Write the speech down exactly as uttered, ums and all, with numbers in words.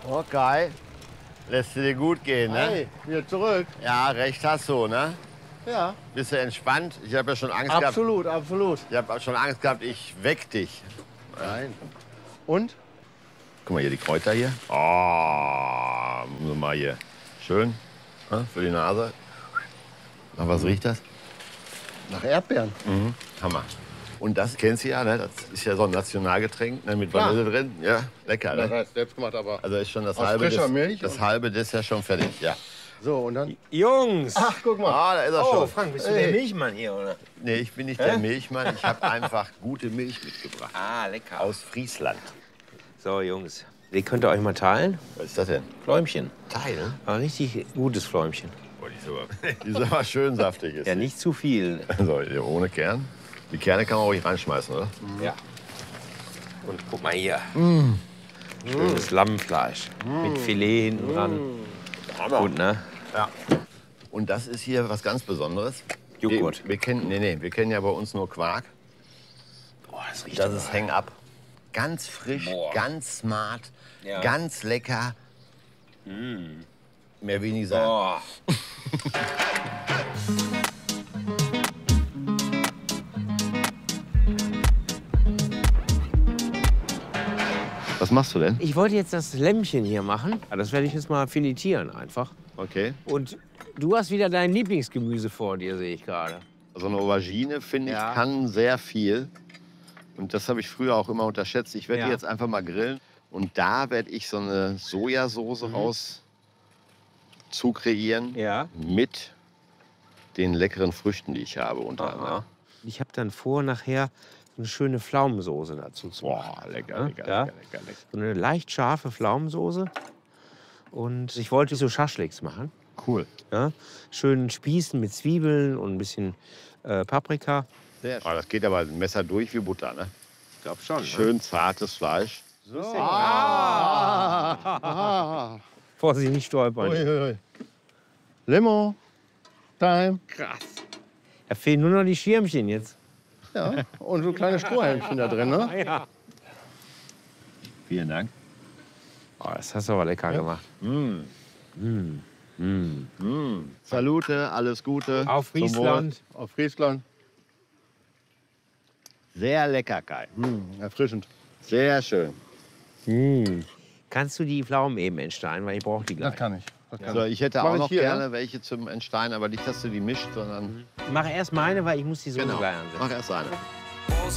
Okay. Lässt du dir gut gehen, ne? Hey, wieder zurück. Ja, recht hast du, ne? Ja, Bist du entspannt? Ich habe ja schon Angst absolut, gehabt. absolut. Ich habe schon Angst gehabt, ich weck dich. Nein. Und? Guck mal hier, die Kräuter hier. Oh, nur mal hier. Schön, ne? Für die Nase. Nach was riecht das? Nach Erdbeeren. Mhm. Hammer. Und das kennst du ja, ne? Das ist ja so ein Nationalgetränk, ne? Mit Klar. Vanille drin. Ja, lecker, Das ne? heißt selbst gemacht, aber. Also ist schon das Aus halbe. frischer des, Milch Das und- halbe des ist ja schon fertig, ja. So, und dann. Jungs! Ach, guck mal. Ah, da ist er Oh, schon. Frank, bist du Hey. der Milchmann hier, oder? Nee, ich bin nicht der Milchmann. Ich habe einfach gute Milch mitgebracht. Ah, lecker. Aus Friesland. So, Jungs, die könnt ihr euch mal teilen? Was ist das denn? Fläumchen. Teilen? Ein richtig gutes Fläumchen. Oh, die ist aber, die ist aber schön saftig. Ist Ja, die. nicht zu viel. So, hier ohne Kern. Die Kerne kann man ruhig reinschmeißen, oder? Ja. Und guck mal hier. Schönes Lammfleisch. Mit Filet hinten dran. Gut, ne? Ja. Und das ist hier was ganz Besonderes. Joghurt. Wir, wir kennen, nee, nee, wir kennen ja bei uns nur Quark. Boah, das riecht Das aber- ist Hang Up. Ganz frisch, Boah. ganz smart, Ja. ganz lecker. Mehr will ich nicht sagen. Boah. Was machst du denn? Ich wollte jetzt das Lämmchen hier machen. Ja, das werde ich jetzt mal filetieren einfach. Okay. Und du hast wieder dein Lieblingsgemüse vor dir, sehe ich gerade. So eine Aubergine, finde ich, Ja. kann sehr viel. Und das habe ich früher auch immer unterschätzt. Ich werde Ja. die jetzt einfach mal grillen. Und da werde ich so eine Sojasauce raus zu kreieren Ja. mit den leckeren Früchten, die ich habe unter anderem. Aha. Ich habe dann vor, nachher eine schöne Pflaumensoße dazu zu machen. Boah, lecker, Ja? lecker, Ja. lecker, lecker, lecker. So eine leicht scharfe Pflaumensoße. Und ich wollte so Schaschliks machen. Cool. Ja? Schön spießen mit Zwiebeln und ein bisschen äh, Paprika. Sehr schön. Oh, das geht aber ein Messer durch wie Butter, ne? Ich glaube schon. Ne? Schön zartes Fleisch. Vorsicht, nicht stolpern. Uiuiui. Limo. Time. Krass. Da fehlen nur noch die Schirmchen jetzt. Ja. Und so kleine Strohhelmchen da drin, ne? Ja. Vielen Dank. Oh, das hast du aber lecker gemacht. Salute, alles Gute. Auf Zum Wohl. Friesland. Auf Friesland. Sehr lecker, Kai. Mm, erfrischend. Sehr schön. Kannst du die Pflaumen eben entsteinen, weil ich brauche die Das gleich. kann ich. Das kann So, ich. ich hätte Mach auch ich noch hier, gerne ne? welche zum Entstein, aber nicht, dass du die mischt, sondern Mach erst meine, weil ich muss die Soße genau. gleich ansetzen. Mach erst eine.